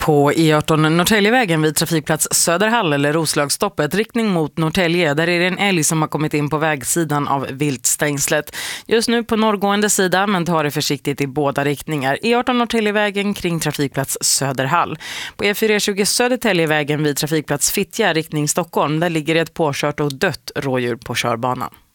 På E18 Norrtäljevägen vid trafikplats Söderhall eller Roslagsstoppet riktning mot Norrtälje, där är det en älg som har kommit in på vägsidan av viltstängslet. Just nu på norrgående sida, men ta det försiktigt i båda riktningar. E18 Norrtäljevägen kring trafikplats Söderhall. På E420 Södertäljevägen vid trafikplats Fittja riktning Stockholm, där ligger ett påkört och dött rådjur på körbanan.